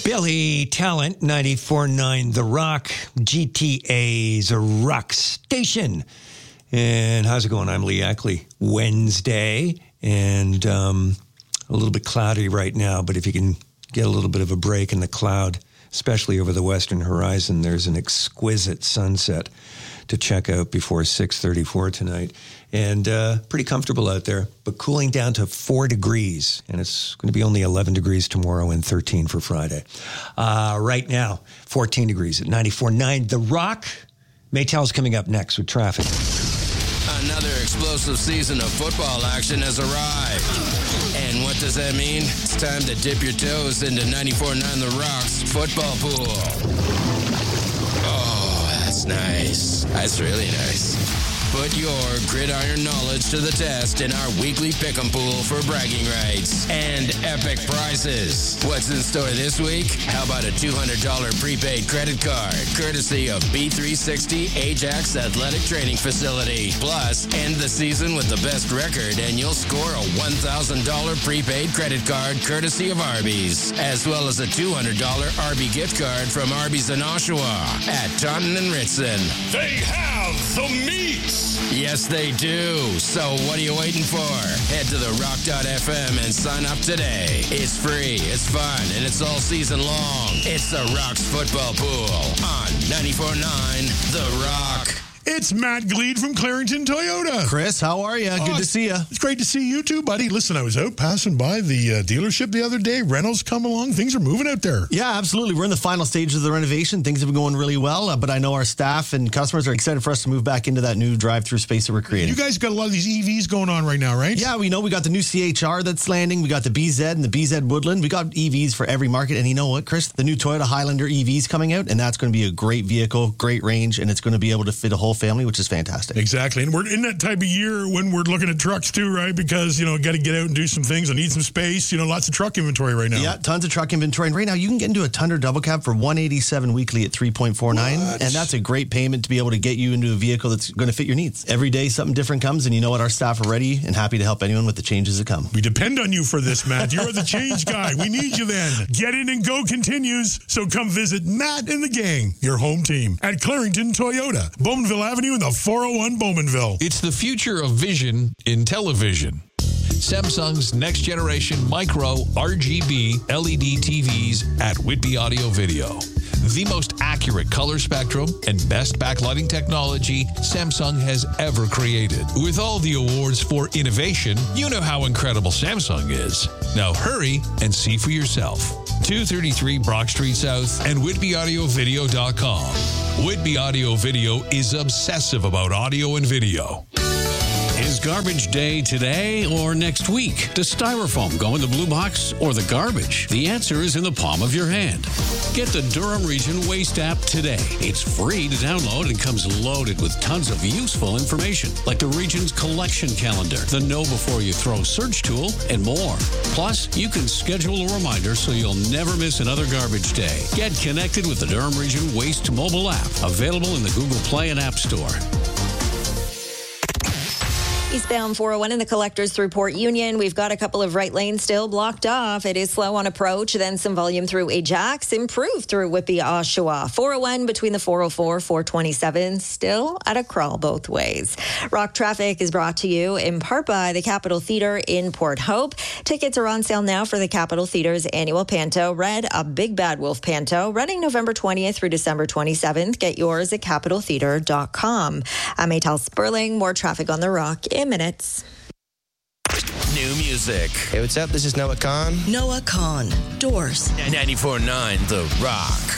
Billy Talent, 94.9 The Rock, GTA's Rock Station. And how's it going? I'm Lee Ackley. Wednesday, and a little bit cloudy right now, but if you can get a little bit of a break in the cloud, especially over the western horizon, there's an exquisite sunset to check out before 6:34 tonight. And pretty comfortable out there, but cooling down to 4 degrees. And it's going to be only 11 degrees tomorrow and 13 for Friday. Right now, 14 degrees at 94.9 The Rock. Maytel's coming up next with traffic. Another explosive season of football action has arrived. And what does that mean? It's time to dip your toes into 94.9 The Rock's football pool. Oh, that's nice. That's really nice. Put your gridiron knowledge to the test in our weekly pick'em pool for bragging rights and epic prizes. What's in store this week? How about a $200 prepaid credit card, courtesy of B360 Ajax Athletic Training Facility. Plus, end the season with the best record and you'll score a $1,000 prepaid credit card, courtesy of Arby's, as well as a $200 Arby gift card from Arby's in Oshawa at Taunton and Ritson. They have the meat! Yes, they do. So what are you waiting for? Head to therock.fm and sign up today. It's free, it's fun, and it's all season long. It's the Rock's Football Pool on 94.9 The Rock. It's Matt Gleed from Clarington Toyota. Chris, how are you? Good to see you. It's great to see you too, buddy. Listen, I was out passing by the dealership the other day. Rentals come along. Things are moving out there. Yeah, absolutely. We're in the final stages of the renovation. Things have been going really well, but I know our staff and customers are excited for us to move back into that new drive-through space that we're creating. You guys got a lot of these EVs going on right now, right? Yeah, we know. We got the new CHR that's landing. We got the BZ and the BZ Woodland. We got EVs for every market. And you know what, Chris? The new Toyota Highlander EV's coming out, and that's going to be a great vehicle, great range, and it's going to be able to fit a whole family, which is fantastic. Exactly. And we're in that type of year when we're looking at trucks too, right? Because, got to get out and do some things. I need some space. Lots of truck inventory right now. Yeah, tons of truck inventory. And right now, you can get into a Tundra double cab for $187 weekly at 3.49. And that's a great payment to be able to get you into a vehicle that's going to fit your needs. Every day, something different comes. And you know what? Our staff are ready and happy to help anyone with the changes that come. We depend on you for this, Matt. You're the change guy. We need you then. Get in and go continues. So come visit Matt and the gang, your home team, at Clarington Toyota, Bowmanville Avenue in the 401 Bowmanville. It's the future of vision in television. Samsung's next generation micro RGB LED TVs at Whitby Audio Video. The most accurate color spectrum and best backlighting technology Samsung has ever created. With all the awards for innovation, you know how incredible Samsung is. Now hurry and see for yourself. 233 Brock Street South and WhitbyAudioVideo.com. Whitby Audio Video is obsessive about audio and video. Is garbage day today or next week? Does styrofoam go in the blue box or the garbage? The answer is in the palm of your hand. Get the Durham Region Waste app today. It's free to download and comes loaded with tons of useful information, like the region's collection calendar, the Know Before You Throw search tool, and more. Plus, you can schedule a reminder so you'll never miss another garbage day. Get connected with the Durham Region Waste mobile app, available in the Google Play and App Store. Eastbound 401 in the Collectors through Port Union. We've got a couple of right lanes still blocked off. It is slow on approach, then some volume through Ajax, improved through Whitby, Oshawa. 401 between the 404, 427, still at a crawl both ways. Rock Traffic is brought to you in part by the Capitol Theatre in Port Hope. Tickets are on sale now for the Capitol Theatre's annual Panto Red, a Big Bad Wolf Panto, running November 20th through December 27th. Get yours at capitaltheatre.com. I'm Maytel Sperling. More traffic on the Rock in minutes. New music. Hey, what's up? This is Noah Khan. Noah Khan, Doors. 94.9 The Rock.